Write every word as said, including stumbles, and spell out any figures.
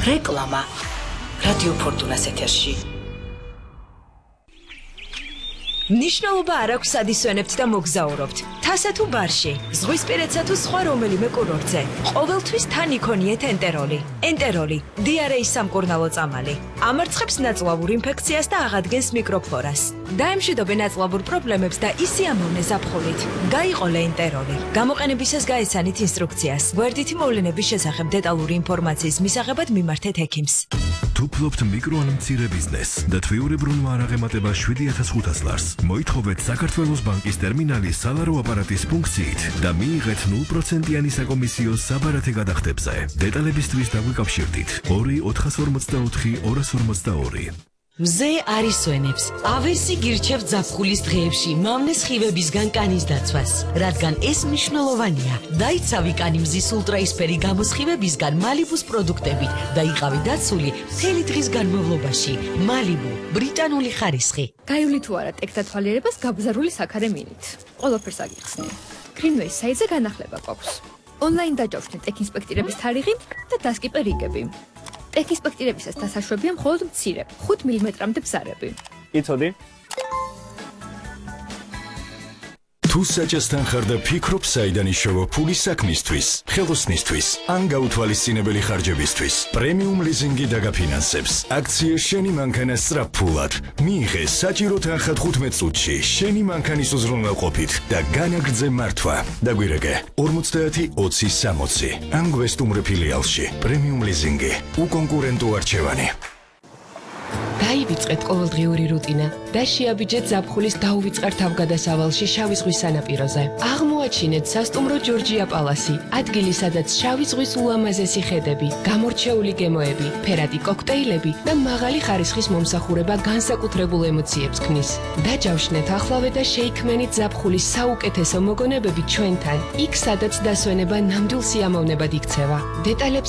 რეკლამა რადიო ფორტუნას ეთერში. ნიშნულობა არ აქვს ადისვენებთ და მოგზაურობთ. თასა თუ ბარში, ზღვისპირეთსა თუ სხვა რომელიმე კურორტზე. ყოველთვის თან იქონიეთ ენტეროლი. ენტეროლი, დიარეის სამკურნალო წამალი. ამარცხებს ნაწლავურ ინფექციას და აღადგენს მიკროფლორას. დაემშვიდობენ ნაწლავურ პრობლემებს და ისიამოვნე ზაფხულით. გაიყოლე ენტეროლი. გამოყენებისას გაეცანით ინსტრუქციას. გვერდითი მოვლენების შესახებ დეტალური ინფორმაციის მისაღებად მიმართეთ ექიმს. თუ ფლობთ მიკრო ან მცირე ბიზნესს და თვიურებრუნვა არ აღემატება შვიდი ათას ხუთას ლარს, მოითხოვეთ საქართველოს ბანკის ტერმინალის სალარო აპარატის ფუნქციით და მიიღეთ ნულ პროცენტიანი საკომისიო საბარათე გადახდებზე. დეტალებისთვის დაგვიკავშირდით ორი ოთხას ორმოცდაოთხი ორას ორმოცდაორი. მზე არისვენებს. ავერსი გირჩევთ ზაფხულის დღეებში მავნე სხივებისგან კანის დაცვას, რადგან ეს მნიშვნელოვანია. დაიცავი კანი მზის ულტრაისფერი გამოსხივებისგან მალიბუს პროდუქტებით და იყავი დაცული მთელი დღის განმავლობაში. მალიბუ, ბრიტანული ხარისხი. გაივლი თუ არა ტექთა თვალიერებას გაბზარული საქარე მინით. ყველაფერს აგიხსნი. Greenway საიტზე განახლება გვაქვს. ონლაინ დაჯავშნეთ ტექ ინსპექტირების თარიღი და დასკიპერიგები. ტექ ინსპექტირებისას დასაშვებია მხოლოდ მცირე, ხუთ მილიმეტრამდე ბზარები. იცოდი? თუ საჭესთან ხარ და ფიქრობ საიდან იშოვა ფული საქმისთვის, ხელოსნისთვის, ან გაუთვალისწინებელი ხარჯებისთვის, პრემიუმ ლიზინგი დაგაფინანსებს. აქცია შენი მანქანა სწრაფფულად. მიიღე საჭირო თანხა თხუთმეტ წუთში შენი მანქანის უზრუნველყოფით და განაგრძე მართვა. დაგვირეკე ორმოცდაათი ოცი სამოცი. ან გვესტუმრე ფილიალში. პრემიუმ ლიზინგი. უკონკურენტო არჩევანი. დაივიწყეთ ყოველდღიური რუტინა და შეაბიჯეთ ზაფხულის დაუვიწყარ თავგადასავალში შავი ზღვის სანაპიროზე. აღმოაჩინეთ სასტუმრო ჯორჯია პალასი, ადგილი სადაც შავი ზღვის ულამაზესი ხედები, გამორჩეული გემოები, ფერადი კოქტეილები და მაღალი ხარისხის მომსახურება განსაკუთრებულ ემოციებს ქმნის. დაჯავშნეთ ახლავე და შეიქმნით ზაფხულის საუკეთესო მოგონებები ჩვენთან, იქ სადაც დასვენება ნამდვილ სიამოვნებად იქცევა. დეტალებს